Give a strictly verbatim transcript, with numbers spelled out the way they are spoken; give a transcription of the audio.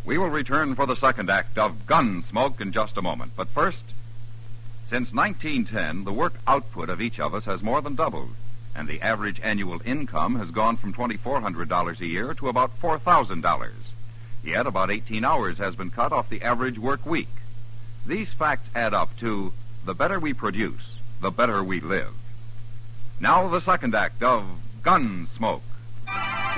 We will return for the second act of Gunsmoke in just a moment. But first, since nineteen ten, the work output of each of us has more than doubled, and the average annual income has gone from two thousand four hundred dollars a year to about four thousand dollars. Yet about eighteen hours has been cut off the average work week. These facts add up to the better we produce, the better we live. Now the second act of Gunsmoke.